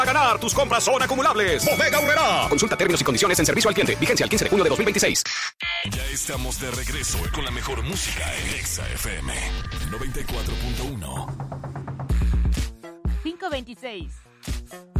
A ganar, tus compras son acumulables. Bodega Aurrerá. Consulta términos y condiciones en servicio al cliente. Vigencia el 15 de junio de 2026. Ya estamos de regreso con la mejor música en Exa FM 94.1. 526.